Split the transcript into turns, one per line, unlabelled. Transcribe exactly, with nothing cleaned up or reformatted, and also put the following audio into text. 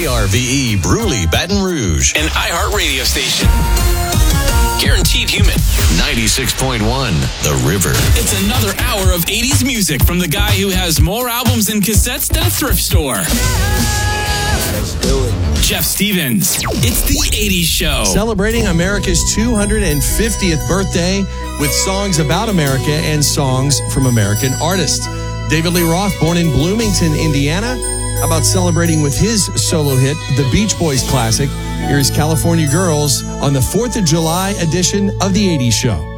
K R V E Bruley, Baton Rouge.
An iHeart radio station. Guaranteed human.
ninety-six point one, The River.
It's another hour of eighties music from the guy who has more albums and cassettes than a thrift store.
Let's do it.
Jeff Stevens. It's the eighties Show.
Celebrating America's two hundred fiftieth birthday with songs about America and songs from American artists. David Lee Roth, born in Bloomington, Indiana. How about celebrating with his solo hit, the Beach Boys classic? Here's California Girls on the fourth of July edition of the eighties Show.